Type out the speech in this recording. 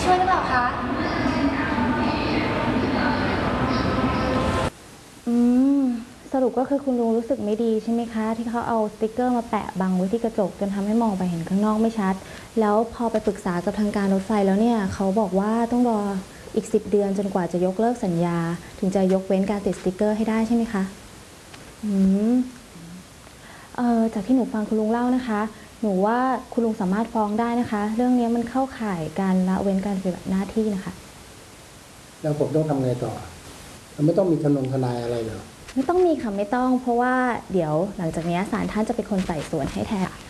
ช่วยหรือเปล่าคะอืมสรุปก็คือคุณลุงรู้สึกไม่ดีใช่ไหมคะที่เขาเอาสติกเกอร์มาแปะบังไว้ที่กระจกจนทำให้มองไปเห็นข้างนอกไม่ชัดแล้วพอไปปรึกษากับทางการรถไฟแล้วเนี่ยเขาบอกว่าต้องรออีก10 เดือนจนกว่าจะยกเลิกสัญญาถึงจะยกเว้นการติดสติกเกอร์ให้ได้ใช่ไหมคะอืมจากที่หนูฟังคุณลุงเล่านะคะหนูว่าคุณลุงสามารถฟ้องได้นะคะเรื่องนี้มันเข้าข่ายการละเว้นการปฏิบัติหน้าที่นะคะแล้วผมต้องทำไงต่อไม่ต้องมีทนายอะไรเหรอไม่ต้องมีค่ะไม่ต้องเพราะว่าเดี๋ยวหลังจากนี้ศาลท่านจะเป็นคนไต่สวนให้แทน